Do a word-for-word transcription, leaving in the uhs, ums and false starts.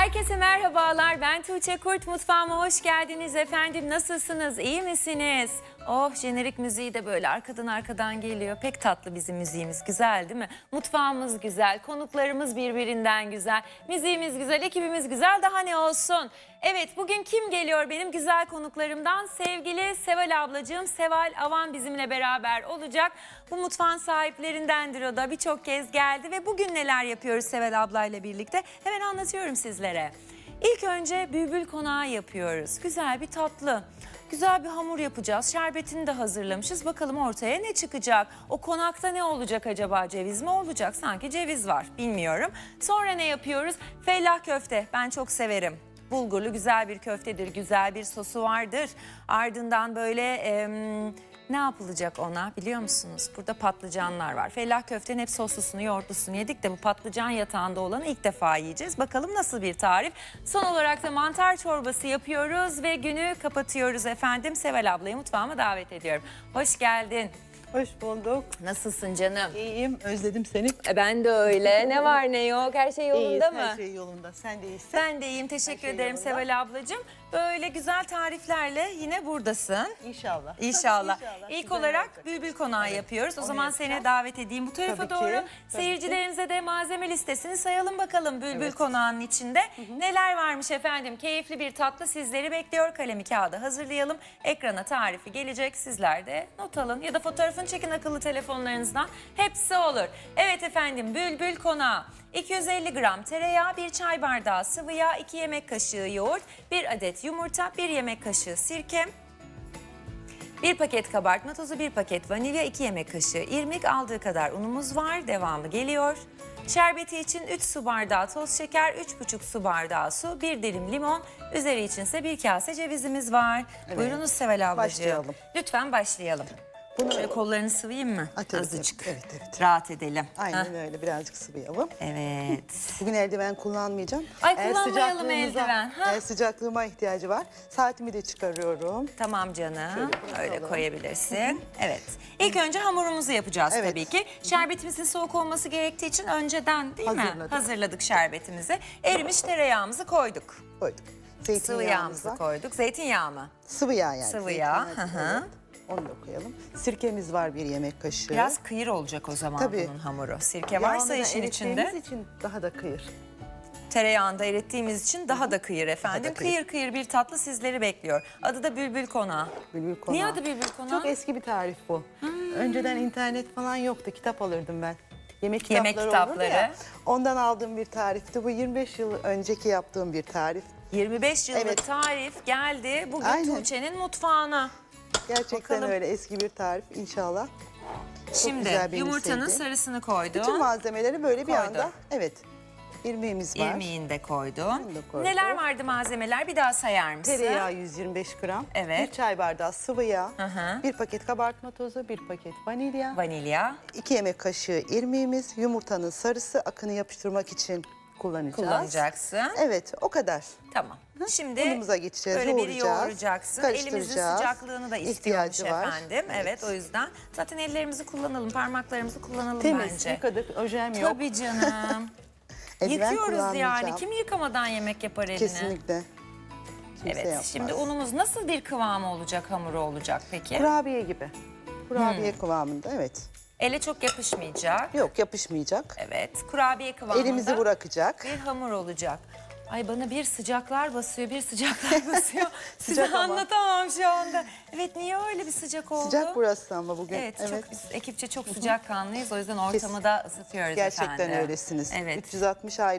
Herkese merhabalar. Ben Tuğçe Kurt. Mutfağıma hoş geldiniz efendim. Nasılsınız? İyi misiniz? Oh, jenerik müziği de böyle arkadan arkadan geliyor. Pek tatlı bizim müziğimiz. Güzel değil mi? Mutfağımız güzel. Konuklarımız birbirinden güzel. Müziğimiz güzel. Ekibimiz güzel. Daha ne olsun? Evet, bugün kim geliyor benim güzel konuklarımdan? Sevgili Seval ablacığım. Seval Avan bizimle beraber olacak. Bu mutfağın sahiplerindendir o da. Birçok kez geldi ve bugün neler yapıyoruz Seval ablayla birlikte? Hemen anlatıyorum sizlere. İlk önce bülbül konağı yapıyoruz. Güzel bir tatlı. Güzel bir hamur yapacağız. Şerbetini de hazırlamışız. Bakalım ortaya ne çıkacak? O konakta ne olacak acaba? Ceviz mi olacak? Sanki ceviz var. Bilmiyorum. Sonra ne yapıyoruz? Fellah köfte. Ben çok severim. Bulgurlu güzel bir köftedir. Güzel bir sosu vardır. Ardından böyle e, ne yapılacak ona biliyor musunuz? Burada patlıcanlar var. Fellah köftenin hep soslusunu, yoğurtlusunu yedik de bu patlıcan yatağında olanı ilk defa yiyeceğiz. Bakalım nasıl bir tarif? Son olarak da mantar çorbası yapıyoruz ve günü kapatıyoruz efendim. Seval ablayı mutfağıma davet ediyorum. Hoş geldin. Hoş bulduk. Nasılsın canım? İyiyim, özledim seni. E ben de öyle. Ne var ne yok? Her şey yolunda İyiyiz, mı? her şey yolunda. Sen de iyisin. Ben de iyiyim. Teşekkür Her şey ederim yolunda. Seval ablacığım. Böyle güzel tariflerle yine buradasın. İnşallah. İnşallah. İnşallah. İlk Güzel olarak olacak. bülbül konağı Evet, yapıyoruz. O onu zaman yapacağız. seni davet edeyim bu tarafa Tabii ki, doğru. tabii Seyircilerimize de malzeme listesini sayalım bakalım bülbül Evet. konağının içinde. Neler varmış efendim? Keyifli bir tatlı sizleri bekliyor. Kalemi kağıdı hazırlayalım. Ekrana tarifi gelecek. Sizler de not alın ya da fotoğrafını çekin akıllı telefonlarınızdan. Hepsi olur. Evet efendim, bülbül konağı. iki yüz elli gram tereyağı, bir çay bardağı sıvı yağ, iki yemek kaşığı yoğurt, bir adet yumurta, bir yemek kaşığı sirke, bir paket kabartma tozu, bir paket vanilya, iki yemek kaşığı irmik, aldığı kadar unumuz var. Devamı geliyor. Şerbeti için üç su bardağı toz şeker, üç buçuk su bardağı su, bir dilim limon, üzeri içinse bir kase cevizimiz var. Evet. Buyurunuz Seval ablacığım. Başlayalım. Lütfen başlayalım. Bunu- Şöyle kollarını sıvayım mı? Ha, tabii, Azıcık. tabii. Evet, evet. Rahat edelim. Aynen Hah, öyle, birazcık sıvayalım. evet. Bugün eldiven kullanmayacağım. Ay, Eğer kullanmayalım sıcaklığımıza- eldiven, ha? Eğer sıcaklığıma ihtiyacı var. Saatimi de çıkarıyorum. Tamam canım. Şöyle Öyle bırakalım. koyabilirsin. Evet. İlk önce hamurumuzu yapacağız Evet. tabii ki. Şerbetimizin soğuk olması gerektiği için önceden değil mi? Hazırladık. Hazırladık şerbetimizi. Erimiş tereyağımızı koyduk. Koyduk. Sıvı Zeytinyağımız yağımızı var. koyduk. Zeytinyağı mı? Sıvı yağ yani. Sıvı yağ, Zeytinyağı, hı hı. evet. Onu da koyalım. Sirkemiz var bir yemek kaşığı. Biraz kıyır olacak o zaman Tabii. bunun hamuru. Sirke Yağını varsa da işin erittiğimiz içinde. için daha da kıyır. Tereyağında erittiğimiz için daha da kıyır efendim. Daha da kıyır. Kıyır kıyır bir tatlı sizleri bekliyor. Adı da bülbül konağı. Bülbül konağı. Niye adı bülbül konağı? Çok eski bir tarif bu. Önceden internet falan yoktu. Kitap alırdım ben. Yemek kitapları, Yemek olurdu kitapları. ya. Ondan aldığım bir tarifti. Bu yirmi beş yıl önceki yaptığım bir tarif. yirmi beş yıllık Evet. tarif geldi bugün Aynen. Tuğçe'nin mutfağına. Gerçekten Bakalım. öyle eski bir tarif inşallah. Şimdi güzel, beni yumurtanın sevdi. sarısını koydum. Bütün malzemeleri böyle bir Koydum. anda, evet. İrmiğimiz var. İrmiğini de koydum. Bunu da koydum. Neler vardı malzemeler? Bir daha sayar mısın? Tereyağı yüz yirmi beş gram. Evet. Bir çay bardağı sıvı yağ. Hı hı. Bir paket kabartma tozu, bir paket vanilya. Vanilya iki yemek kaşığı irmiğimiz, yumurtanın sarısı, akını yapıştırmak için kullanacağız. kullanacaksın. Evet, o kadar. Tamam. Şimdi Unumuza geçeceğiz, böyle bir yoğuracağız, yoğuracaksın. Elimizin karıştıracağız. sıcaklığını da istiyormuş İhtiyacı var. efendim. Evet. Evet. o yüzden zaten ellerimizi kullanalım, parmaklarımızı kullanalım Temiz, bence. yıkadık, ojem yok. Tabii canım. Eldiven Yıkıyoruz yani. kullanmayacağım. Kim yıkamadan yemek yapar eline? Kesinlikle. Kimse Evet. yapmaz. Şimdi unumuz nasıl bir kıvamı olacak, hamuru olacak peki? Kurabiye gibi. Kurabiye Hmm. kıvamında, evet. Ele çok yapışmayacak. Yok, yapışmayacak. Evet. Kurabiye kıvamında Elimizi bırakacak. bir hamur olacak. Ay, bana bir sıcaklar basıyor, bir sıcaklar basıyor. Size Sıcak ama. anlatamam şu anda. Evet, niye öyle bir sıcak oldu? Sıcak burası ama bugün. Evet, çok biz ekipçe çok sıcakkanlıyız. O yüzden ortamı Kesin. da ısıtıyoruz Gerçekten efendim. öylesiniz. Evet. üç yüz altmış aile